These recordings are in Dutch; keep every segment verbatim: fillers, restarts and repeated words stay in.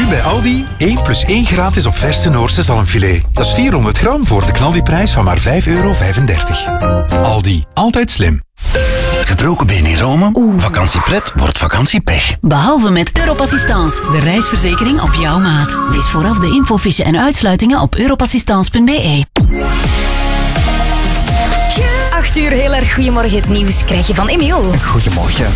Nu bij Aldi één plus één gratis op verse Noorse zalmfilet. Dat is vierhonderd gram voor de knaldiprijs van maar vijf euro vijfendertig. Aldi, altijd slim. Gebroken been in Rome? Oeh. Vakantiepret wordt vakantiepech. Behalve met Europassistance, de reisverzekering op jouw maat. Lees vooraf de infofiche en uitsluitingen op europassistance punt b e. acht uur, heel erg goedemorgen. Het nieuws krijg je van Emiel. Goedemorgen.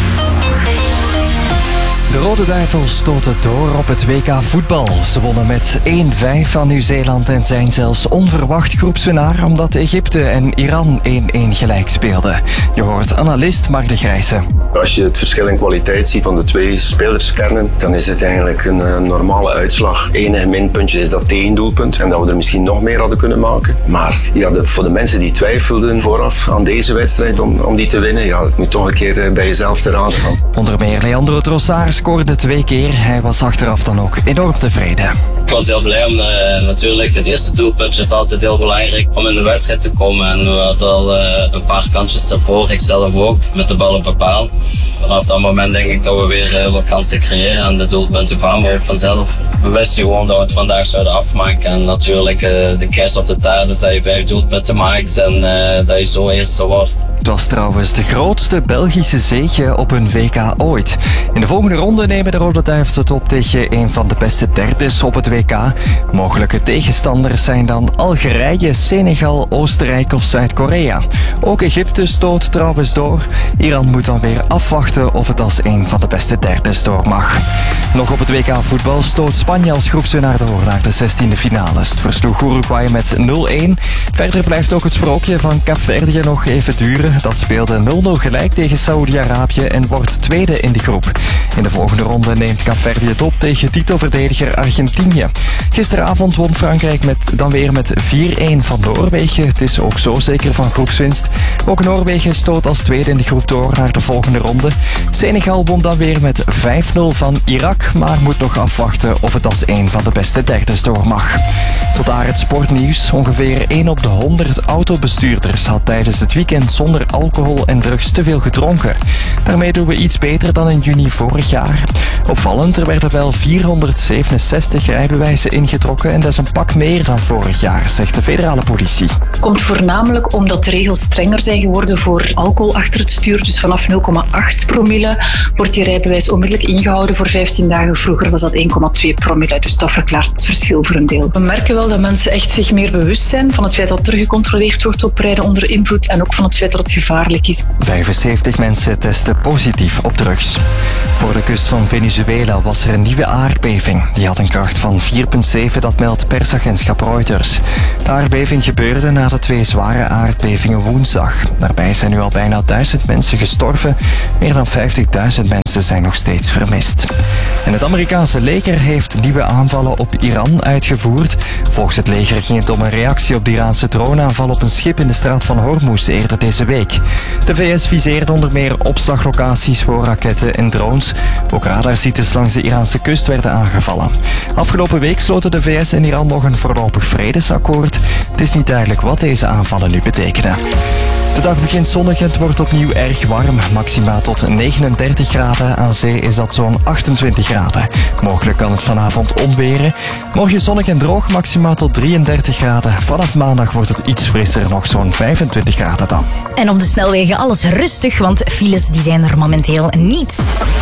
De Rode Duivels stoten door op het W K voetbal. Ze wonnen met één vijf van Nieuw-Zeeland en zijn zelfs onverwacht groepswinnaar omdat Egypte en Iran één-één gelijk speelden. Je hoort analist Mark de Grijze. Als je het verschil in kwaliteit ziet van de twee spelerskernen, dan is het eigenlijk een uh, normale uitslag. Eén minpuntje is dat tegendoelpunt en dat we er misschien nog meer hadden kunnen maken. Maar ja, de, voor de mensen die twijfelden vooraf aan deze wedstrijd om, om die te winnen, ja, het moet toch een keer uh, bij jezelf te raden gaan. Onder meer Leandro Trossard scoorde twee keer. Hij was achteraf dan ook enorm tevreden. Ik was heel blij om uh, natuurlijk het eerste doelpuntje is altijd heel belangrijk om in de wedstrijd te komen. En we hadden al uh, een paar kantjes ervoor, ik zelf ook, met de bal op een paal. Vanaf dat moment denk ik dat we weer uh, wat kansen creëren en de doelpunten kwamen ook vanzelf. We wisten gewoon dat we het vandaag zouden afmaken en natuurlijk uh, de kerst op de taart is dat je vijf doelpunten maakt en uh, dat je zo eerste wordt. Het was trouwens de grootste Belgische zege op een W K ooit. In de volgende ronde nemen de Rode Duivels het op tegen een van de beste derdes op het W K. Mogelijke tegenstanders zijn dan Algerije, Senegal, Oostenrijk of Zuid-Korea. Ook Egypte stoot trouwens door. Iran moet dan weer afwachten of het als een van de beste derdes door mag. Nog op het W K voetbal stoot Spanje als groepswinnaar door naar de zestiende finales. Het versloeg Uruguay met nul-één. Verder blijft ook het sprookje van Kaapverdië nog even duren. Dat speelde nul-nul gelijk tegen Saoedi-Arabië en wordt tweede in de groep. In de volgende ronde neemt Kaapverdië het op tegen titelverdediger Argentinië. Gisteravond won Frankrijk met, dan weer met vier-één van Noorwegen. Het is ook zo zeker van groepswinst. Ook Noorwegen stoot als tweede in de groep door naar de volgende ronde. Senegal won dan weer met vijf-nul van Irak, maar moet nog afwachten of het als een van de beste derdes door mag. Tot daar het sportnieuws. Ongeveer één op de honderd autobestuurders had tijdens het weekend zonder alcohol en drugs te veel gedronken. Daarmee doen we iets beter dan in juni vorig jaar. Opvallend, er werden wel vierhonderdzevenenzestig rijbewijzen ingetrokken en dat is een pak meer dan vorig jaar, zegt de federale politie. Het komt voornamelijk omdat de regels strenger zijn geworden voor alcohol achter het stuur. Dus vanaf nul komma acht promille wordt die rijbewijs onmiddellijk ingehouden voor vijftien dagen. Vroeger was dat één komma twee promille, dus dat verklaart het verschil voor een deel. We merken wel dat mensen echt zich meer bewust zijn van het feit dat er gecontroleerd wordt op rijden onder invloed en ook van het feit dat het gevaarlijk is. vijfenzeventig mensen testen positief op drugs. Voor de kust van Venezuela was er een nieuwe aardbeving. Die had een kracht van vier komma zeven, dat meldt persagentschap Reuters. De aardbeving gebeurde na de twee zware aardbevingen woensdag. Daarbij zijn nu al bijna duizend mensen gestorven. Meer dan vijftigduizend mensen zijn nog steeds vermist. En het Amerikaanse leger heeft nieuwe aanvallen op Iran uitgevoerd. Volgens het leger ging het om een reactie op de Iraanse droneaanval op een schip in de straat van Hormuz eerder deze week. De V S viseerde onder meer opslaglocaties voor raketten en drones. Ook radarsites langs de Iraanse kust werden aangevallen. Afgelopen week sloten de V S en Iran nog een voorlopig vredesakkoord. Het is niet duidelijk wat deze aanvallen nu betekenen. De dag begint zonnig en het wordt opnieuw erg warm. Maxima tot negenendertig graden. Aan zee is dat zo'n achtentwintig graden. Mogelijk kan het vanavond onweren. Morgen zonnig en droog, maxima tot drieëndertig graden. Vanaf maandag wordt het iets frisser, nog zo'n vijfentwintig graden dan. En op de snelwegen alles rustig, want files die zijn er momenteel niet.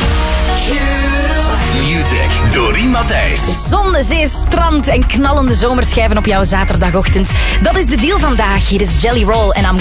Music, Doreen Matthijs. Zon, zee, strand en knallende zomerschijven op jouw zaterdagochtend. Dat is de deal vandaag. Hier is Jelly Roll en I'm